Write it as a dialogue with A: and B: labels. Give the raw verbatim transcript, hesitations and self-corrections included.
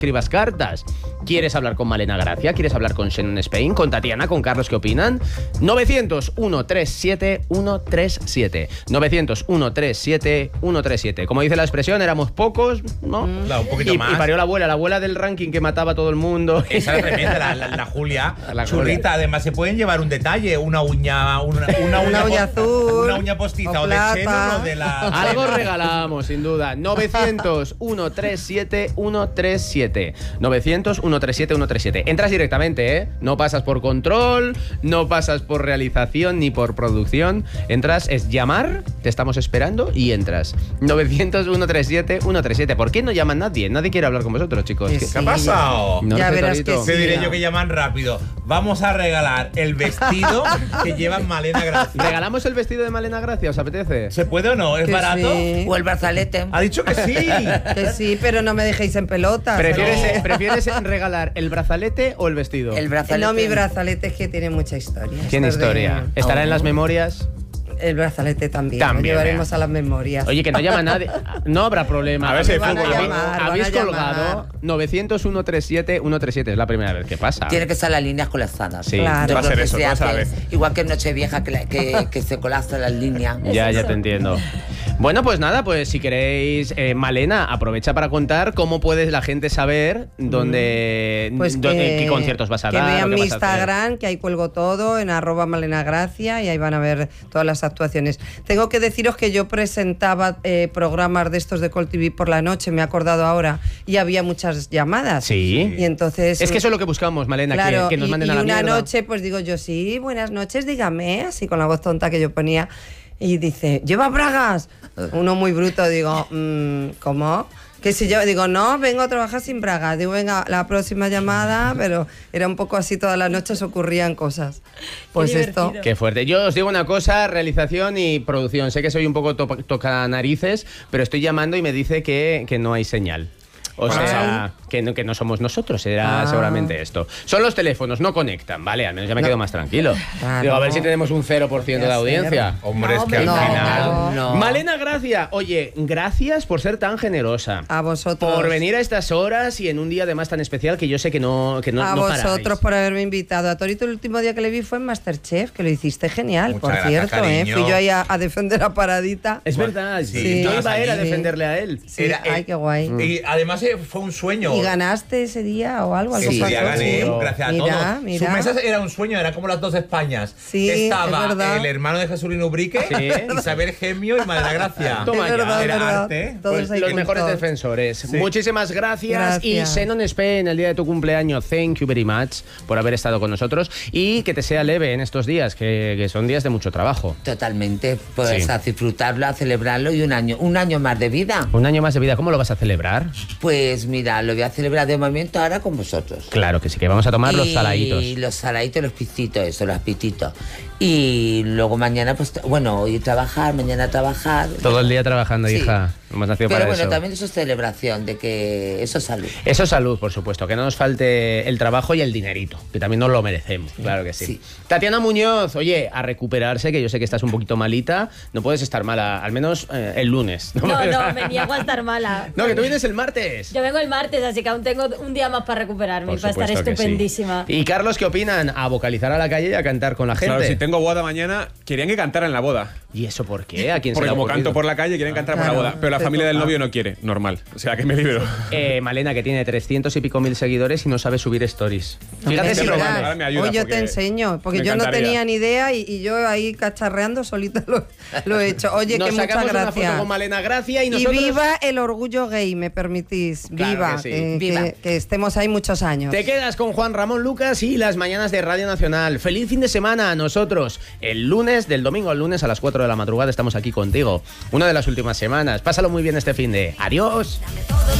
A: escribas cartas. ¿Quieres hablar con Malena Gracia? ¿Quieres hablar con Shannon Spain? ¿Con Tatiana? ¿Con Carlos? ¿Qué opinan? novecientos, ciento treinta y siete, ciento treinta y siete. novecientos, ciento treinta y siete, ciento treinta y siete. Como dice la expresión, éramos pocos, ¿no?
B: Claro, un poquito
A: y,
B: más.
A: Y parió la abuela, la abuela del ranking que mataba a todo el mundo.
B: Esa era tremenda, la, la, la Julia.
A: La
B: Churrita,
A: Julia.
B: además se pueden llevar un detalle, una uña, una, una, uña,
C: Una uña azul,
B: una uña postiza
C: o
B: o, de
C: plata.
B: Shannon o de la.
A: Algo regalamos, sin duda. novecientos, ciento treinta y siete, ciento treinta y siete. novecientos, ciento treinta y siete, ciento treinta y siete. Entras directamente, ¿eh? No pasas por control, no pasas por realización ni por producción. Entras, es llamar, te estamos esperando y entras. novecientos, ciento treinta y siete, ciento treinta y siete. ¿Por qué no llaman nadie? Nadie quiere hablar con vosotros, chicos.
C: Que
A: ¿Qué,
C: sí.
B: ¿Qué ha pasado?
A: No
C: Ya
A: lo sé,
C: verás
A: Torito.
C: que
B: Te
C: sí.
B: diré
C: ya.
B: yo que llaman rápido. Vamos a regalar el vestido que lleva Malena Gracia.
A: ¿Regalamos el vestido de Malena Gracia? ¿Os apetece?
B: ¿Se puede o no? ¿Es
C: Que
B: barato?
C: sí.
D: O el brazalete.
B: Ha dicho que sí.
C: Que sí, pero no me dejéis en pelotas.
A: ¿Prefieres,
C: ¿no?
A: ¿Prefieres regalar el brazalete o el vestido?
D: El brazalete.
C: No, mi brazalete es que tiene mucha historia.
A: Tiene
C: Esto es de-
A: historia. ¿Estará en las memorias?
C: El brazalete también.
A: También,
C: Lo llevaremos
A: vea.
C: a las memorias.
A: Oye, que no llama nadie. No habrá problema.
B: A ver si hay
C: Van a
B: fútbol.
C: llamar, van
A: Habéis
C: a llamar.
A: colgado novecientos, ciento treinta y siete, ciento treinta y siete. Es la primera vez que pasa.
D: Tiene que estar las líneas colapsadas.
A: Sí.
C: Claro.
D: Yo
B: Va a
D: creo
B: ser
D: que
B: eso,
D: se
B: todo se
D: hace
B: vez.
D: igual que en Nochevieja, que, la- que, que se colapsan las líneas.
A: Ya, ya te entiendo. Bueno, pues nada, pues si queréis, eh, Malena, aprovecha para contar cómo puede la gente saber dónde,
C: Pues
A: dónde-
C: que,
A: qué conciertos vas a
C: que
A: dar. o
C: vean
A: qué
C: mi
A: vas a hacer.
C: Instagram, que ahí cuelgo todo, en arroba Malena Gracia, y ahí van a ver todas las actuaciones. Tengo que deciros que yo presentaba eh, programas de estos de Col T V por la noche, me he acordado ahora, y había muchas llamadas.
A: Sí.
C: Y entonces...
A: Es que eso es lo que buscamos, Malena,
C: Claro,
A: que, que nos
C: y-
A: manden
C: y
A: a la
C: una
A: mierda.
C: noche pues digo yo, sí, buenas noches, dígame, así con la voz tonta que yo ponía, y dice, ¿lleva bragas? Uno muy bruto, digo, mmm, ¿cómo? Que si yo digo, no, vengo a trabajar sin bragas. Digo, venga, la próxima llamada, pero era un poco así, todas las noches ocurrían cosas. Pues esto...
A: Qué fuerte. Yo os digo una cosa, realización y producción. Sé que soy un poco to toca narices, pero estoy llamando y me dice que, que no hay señal. O
B: Bueno,
A: sea, que no, que no somos nosotros, era
C: Ah.
A: seguramente esto. Son los teléfonos, no conectan, ¿vale? Al menos ya me
C: No.
A: quedo más tranquilo.
C: Claro.
A: Digo, a ver si tenemos un cero por ciento de
C: Ya sé.
A: audiencia.
B: Hombre, es que al
C: No,
B: final.
C: no.
D: No.
A: Malena Gracia, oye, gracias por ser tan generosa.
C: A vosotros.
A: Por venir a estas horas y en un día además tan especial que yo sé que no que no,
C: a
A: no
C: vosotros
A: paráis.
C: por haberme invitado. A Torito el último día que le vi fue en Masterchef, que lo hiciste genial,
B: Muchas
C: por
B: gracias,
C: cierto. ¿eh?
B: cariño.
C: Fui yo ahí a, a defender a Paradita.
A: Es verdad,
B: Sí,
A: sí. Yo
B: estabas
A: iba a ir a
B: allí.
A: defenderle a él.
C: Sí,
B: Era,
C: ay,
B: eh,
C: qué guay.
B: Y además eh, fue un sueño.
C: ¿Y ganaste ese día o algo? algo
B: Sí,
C: pasó?
B: ya gané,
C: Sí.
B: gracias a
C: Mira,
B: todos.
C: mira.
B: Su mesa era un sueño, era como las dos Españas.
C: Sí,
B: Estaba
C: es verdad.
B: el hermano de Jesulín Ubrique,
A: Sí.
B: Isabel Gemio y Malena Gracia.
A: Toma
C: es
A: ya.
C: verdad, es
B: Era
C: verdad.
B: arte.
C: Todos
A: Pues
C: ahí
A: los
C: juntos.
A: mejores defensores. Muchísimas gracias.
C: Gracias.
A: Y Shannon Spain, el día de tu cumpleaños, thank you very much por haber estado con nosotros y que te sea leve en estos días, que, que son días de mucho trabajo.
D: Totalmente. Pues
A: Sí.
D: a disfrutarlo, a celebrarlo y un año, un año más de vida.
A: Un año más de vida, ¿cómo lo vas a celebrar?
D: Pues mira, lo voy a celebrar de momento ahora con vosotros.
A: Claro que sí, que vamos a tomar los
D: Y
A: saladitos.
D: los saladitos, los picitos, eso, los pititos. Y luego mañana, pues, t- bueno, hoy trabajar, mañana trabajar.
A: Todo el día trabajando,
D: Sí.
A: hija. Hemos nacido
D: Pero
A: para
D: bueno,
A: eso.
D: también eso es celebración, de que eso es salud.
A: Eso es salud, por supuesto, que no nos falte el trabajo y el dinerito, que también nos lo merecemos, claro que sí.
D: Sí.
A: Tatiana Muñoz, oye, a recuperarse, que yo sé que estás un poquito malita, no puedes estar mala, al menos eh, el lunes.
E: No, no, me niego a estar mala.
A: No, que tú vienes el martes.
E: Yo vengo el martes, así que aún tengo un día más para recuperarme
A: Por
E: y para estar
A: supuesto que sí.
E: estupendísima.
A: Y Carlos, ¿qué opinan? A vocalizar a la calle y a cantar con la gente.
F: Claro, si tengo boda mañana, querían que cantara en la boda.
A: ¿Y eso por qué? ¿A quién se
F: Porque
A: le ha
F: como
A: ocurrido?
F: canto por la calle, quieren cantar
C: Claro,
F: por la boda. Pero la
C: te
F: familia del
C: toca.
F: novio no quiere, normal. O sea, que me libero.
A: Eh, Malena, que tiene trescientos y pico mil seguidores y no sabe subir stories. Fíjate
C: Hombre,
A: si
F: pero
A: lo
C: mira,
F: vale. Ahora me ayuda
C: hoy yo
F: porque
C: te enseño, porque
F: me
C: yo no
F: encantaría.
C: tenía ni idea y, y yo ahí cacharreando solita lo, lo he hecho. Oye,
A: Nos
C: que muchas
A: sacamos una foto
C: gracias.
A: con Malena Gracia y
C: Y
A: nosotros...
C: viva el orgullo gay, me permitís.
A: Claro
C: Viva,
A: que sí.
C: que,
D: Viva.
C: que- que estemos ahí muchos años.
A: Te quedas con Juan Ramón Lucas y las mañanas de Radio Nacional. Feliz fin de semana a nosotros. El lunes, del domingo al lunes a las cuatro de la madrugada estamos aquí contigo. Una de las últimas semanas. Pásalo muy bien este fin de... Adiós.
G: Dame todo